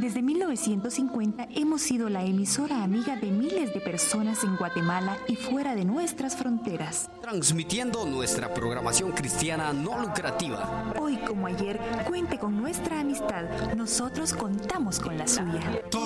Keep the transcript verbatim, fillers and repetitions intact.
Desde mil novecientos cincuenta hemos sido la emisora amiga de miles de personas en Guatemala y fuera de nuestras fronteras. Transmitiendo nuestra programación cristiana no lucrativa. Hoy como ayer, cuente con nuestra amistad. Nosotros contamos con la suya.